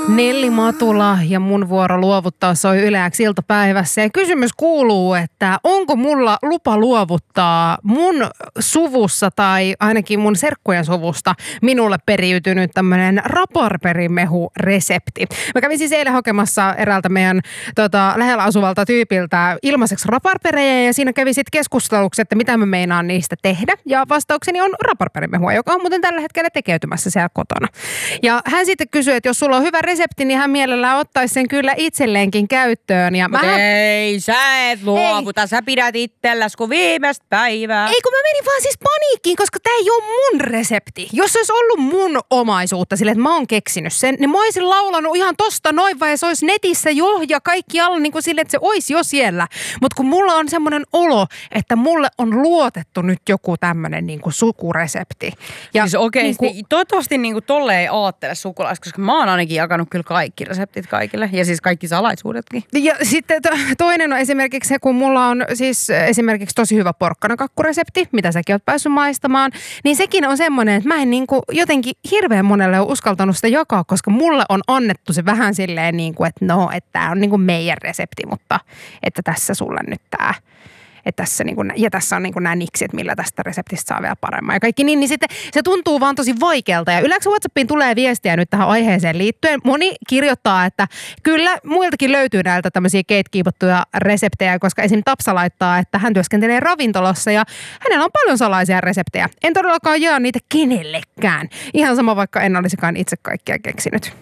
Nelli Matula ja mun vuoro luovuttaa soi Yle X iltapäivässä. Ja kysymys kuuluu, että onko mulla lupa luovuttaa mun suvussa tai ainakin mun serkkujen suvusta minulle periytynyt tämmönen raparperimehu-resepti. Mä kävin siis eilen hakemassa eräältä meidän lähellä asuvalta tyypiltä ilmaiseksi raparperejä ja siinä kävi sitten keskusteluksi, että mitä mä meinaan niistä tehdä. Ja vastaukseni on raparperimehua, joka on muuten tällä hetkellä tekeytymässä siellä kotona. Ja hän sitten kysyi, että jos sulla on hyvä resepti, niin hän mielellään ottaisi sen kyllä itselleenkin käyttöön. Ja ei, sä et luovuta. Sä pidät itselläs kuin viimeistä päivää. Ei, kun mä menin vaan siis paniikkiin, koska tää ei ole mun resepti. Jos se olisi ollut mun omaisuutta sille, että mä oon keksinyt sen, niin mä olisin laulanut ihan tosta noin, vai se olisi netissä jo ja kaikki alla niin kuin sille, että se olisi jo siellä. Mutta kun mulla on semmoinen olo, että mulle on luotettu nyt joku tämmöinen niin kuin sukuresepti. Ja siis oikeesti, niin kuin, toivottavasti niin kuin tolle ei aattele sukulaiset, koska mä oon ainakin jakanut kyllä kaikki reseptit kaikille ja siis kaikki salaisuudetkin. Ja sitten toinen on esimerkiksi se, kun mulla on siis esimerkiksi tosi hyvä porkkanakakkuresepti, mitä säkin oot päässyt maistamaan, niin sekin on semmoinen, että mä en niin kuin jotenkin hirveän monelle ole uskaltanut sitä jakaa, koska mulle on annettu se vähän silleen niin kuin, että no, että tää on niin kuin meidän resepti, mutta että tässä sulle nyt tää. Että tässä, niin kuin, ja tässä on niin kuin nämä niksit, millä tästä reseptistä saa vielä paremmin. Ja kaikki niin sitten se tuntuu vaan tosi vaikealta. Ja yleensä WhatsAppiin tulee viestiä nyt tähän aiheeseen liittyen. Moni kirjoittaa, että kyllä muiltakin löytyy näiltä tämmöisiä keitkiipottuja reseptejä, koska esim. Tapsa laittaa, että hän työskentelee ravintolassa ja hänellä on paljon salaisia reseptejä. En todellakaan jaa niitä kenellekään. Ihan sama, vaikka en olisikaan itse kaikkia keksinyt.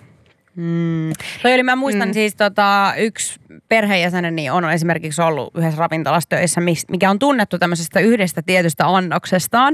Toi oli, mä muistan siis yksi perheenjäseneni on esimerkiksi ollut yhdessä ravintolassa töissä, mikä on tunnettu tämmöisestä yhdestä tietystä annoksestaan.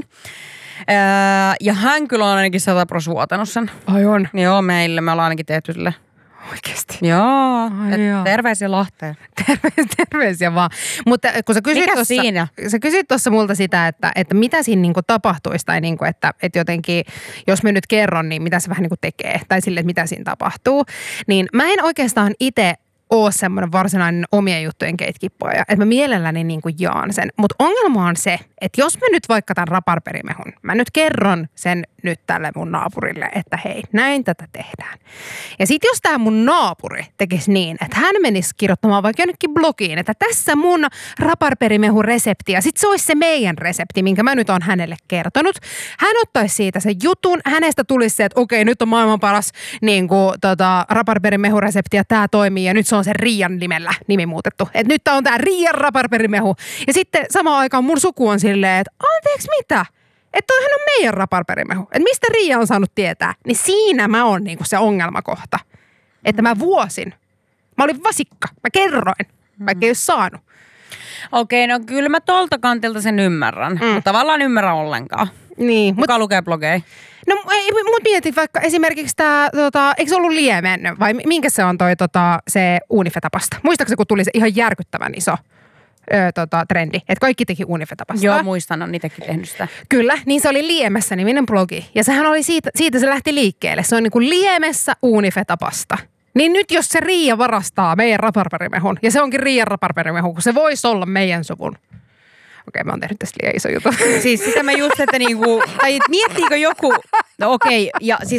Ja hän kyllä on ainakin 100% vuotanut sen. Ai on? Joo, me ollaan ainakin tehty sille. Oikeesti? Joo, terveisiä Lahteen. Terveisiä vaan. Mutta kun sä kysyt tuossa multa sitä, että mitä siinä niinku tapahtuisi, tai niinku, että että jos mä nyt kerron, niin mitä se vähän niinku tekee, tai sille, että mitä siinä tapahtuu, niin mä en oikeastaan itse ole semmoinen varsinainen omien juttujen keitkippoja, että mä mielelläni niinku jaan sen. Mutta ongelma on se, että jos mä nyt vaikka tämän raparperimehun, mä nyt kerron sen nyt tälle mun naapurille, että hei, näin tätä tehdään. Ja sit jos tää mun naapuri tekisi niin, että hän menisi kirjoittamaan vaikka jonnekin blogiin, että tässä mun raparperimehun resepti, ja sit se olisi se meidän resepti, minkä mä nyt oon hänelle kertonut. Hän ottaisi siitä sen jutun, hänestä tulisi se, että okei, nyt on maailman paras niin kuin, raparperimehun resepti ja tää toimii, ja nyt se on sen Riian nimellä nimi muutettu. Että nyt on tää Riian raparperimehu. Ja sitten samaan aikaan mun suku on silleen, että anteeksi mitä? Että toihan on meidän raparperimehu. Että mistä Riia on saanut tietää? Niin siinä mä oon niinku se ongelmakohta. Että mä vuosin. Mä olin vasikka. Mä kerroin. Vaikka ei ole saanut. Okei, no kyllä mä tolta kantilta sen ymmärrän. Mutta tavallaan ymmärrän ollenkaan. Niin. Kuka lukee blogeja? No mut mietin vaikka esimerkiksi tää, eikö se ollut liemen vai minkä se on se uunifetapasta? Muistatko se, kun tuli se ihan järkyttävän iso trendi, että kaikki teki uunifetapasta? Joo, muistan, on itsekin tehnyt sitä. Kyllä, niin se oli Liemessä niminen blogi. Ja sehän oli siitä se lähti liikkeelle. Se on niin kuin Liemessä uunifetapasta. Niin nyt jos se Riia varastaa meidän raparperimehun, ja se onkin Riian raparperimehu, kun se voisi olla meidän suvun. Okei, mä oon tehnyt tästä liian iso juttu. Siis sitä mä just, että niinku, tai miettiikö joku, no okei, ja siis